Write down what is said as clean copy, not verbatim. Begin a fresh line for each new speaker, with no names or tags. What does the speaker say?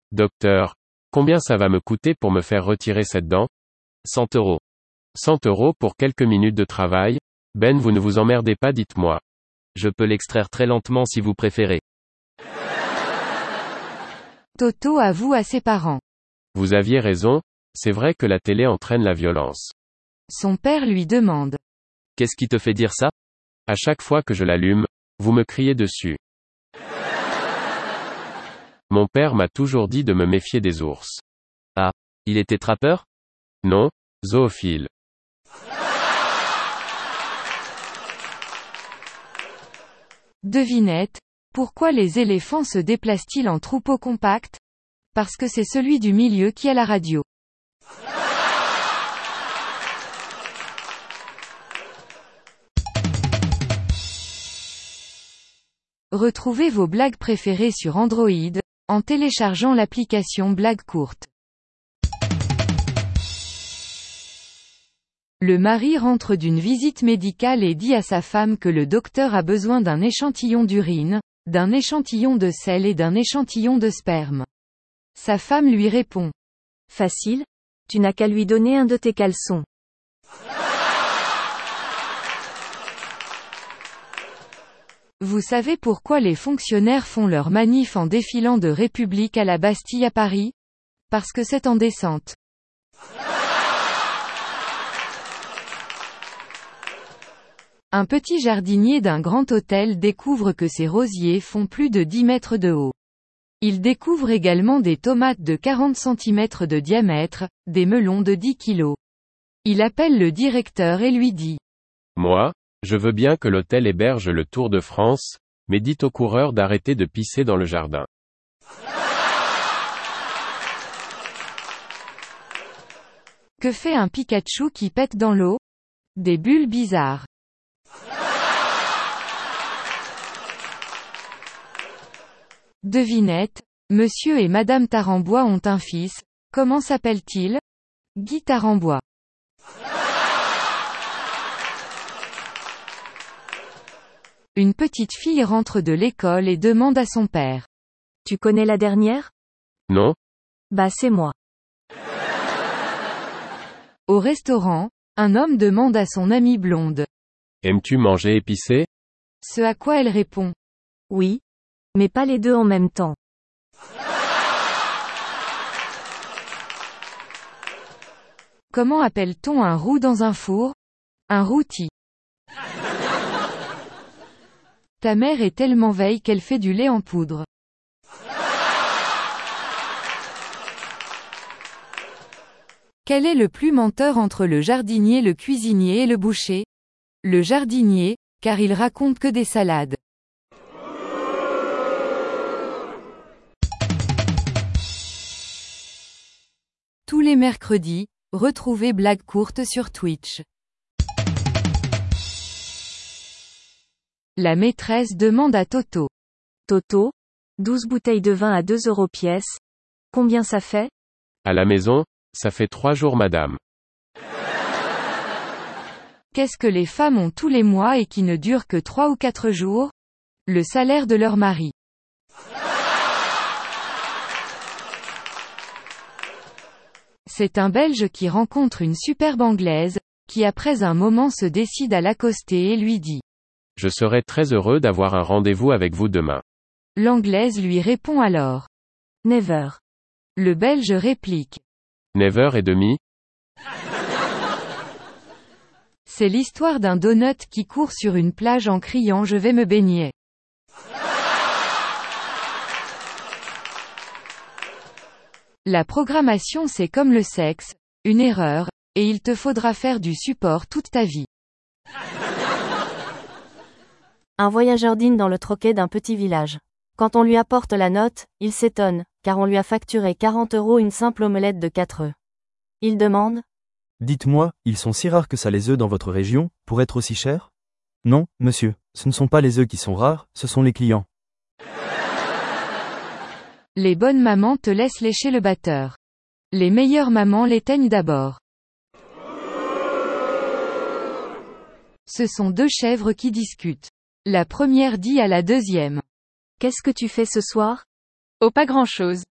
Docteur, combien ça va me coûter pour me faire retirer cette dent?
100 euros.
100 euros pour quelques minutes de travail? Ben, vous ne vous emmerdez pas, dites-moi.
Je peux l'extraire très lentement si vous préférez.
Toto avoue à ses parents.
Vous aviez raison, c'est vrai que la télé entraîne la violence.
Son père lui demande.
Qu'est-ce qui te fait dire ça?
À chaque fois que je l'allume, vous me criez dessus. Mon père m'a toujours dit de me méfier des ours.
Ah, il était trappeur?
Non, zoophile.
Devinette, pourquoi les éléphants se déplacent-ils en troupeau compact? Parce que c'est celui du milieu qui a la radio. Retrouvez vos blagues préférées sur Android, en téléchargeant l'application Blague Courte. Le mari rentre d'une visite médicale et dit à sa femme que le docteur a besoin d'un échantillon d'urine, d'un échantillon de sel et d'un échantillon de sperme. Sa femme lui répond.
Facile, tu n'as qu'à lui donner un de tes caleçons.
Vous savez pourquoi les fonctionnaires font leur manif en défilant de République à la Bastille à Paris? Parce que c'est en descente. Un petit jardinier d'un grand hôtel découvre que ses rosiers font plus de 10 mètres de haut. Il découvre également des tomates de 40 cm de diamètre, des melons de 10 kg. Il appelle le directeur et lui dit.
Moi, je veux bien que l'hôtel héberge le Tour de France, mais dites aux coureurs d'arrêter de pisser dans le jardin.
Que fait un Pikachu qui pète dans l'eau? Des bulles bizarres. Devinette, Monsieur et Madame Tarambois ont un fils, comment s'appelle-t-il? Guy Tarambois. Une petite fille rentre de l'école et demande à son père.
Tu connais la dernière?
Non?
Bah c'est moi.
Au restaurant, un homme demande à son amie blonde.
Aimes-tu manger épicé?
Ce à quoi elle répond.
Oui. Mais pas les deux en même temps.
Comment appelle-t-on un roux dans un four? Un rôti. Ta mère est tellement veille qu'elle fait du lait en poudre. Quel est le plus menteur entre le jardinier, le cuisinier et le boucher? Le jardinier, car il raconte que des salades. Tous les mercredis, retrouvez Blague Courte sur Twitch. La maîtresse demande à Toto.
Toto, 12 bouteilles de vin à 2 euros pièce. Combien ça fait?
À la maison, ça fait 3 jours madame.
Qu'est-ce que les femmes ont tous les mois et qui ne durent que 3 ou 4 jours? Le salaire de leur mari. C'est un Belge qui rencontre une superbe Anglaise, qui après un moment se décide à l'accoster et lui dit.
Je serai très heureux d'avoir un rendez-vous avec vous demain.
L'Anglaise lui répond alors.
Never.
Le Belge réplique.
Never et demi?
C'est l'histoire d'un donut qui court sur une plage en criant je vais me baigner. La programmation c'est comme le sexe, une erreur, et il te faudra faire du support toute ta vie.
Un voyageur dîne dans le troquet d'un petit village. Quand on lui apporte la note, il s'étonne, car on lui a facturé 40 € une simple omelette de 4 œufs. Il demande.
Dites-moi, ils sont si rares que ça les œufs dans votre région, pour être aussi chers? Non, monsieur, ce ne sont pas les œufs qui sont rares, ce sont les clients.
Les bonnes mamans te laissent lécher le batteur. Les meilleures mamans l'éteignent d'abord. Ce sont deux chèvres qui discutent. La première dit à la deuxième.
Qu'est-ce que tu fais ce soir?
Oh, pas grand-chose.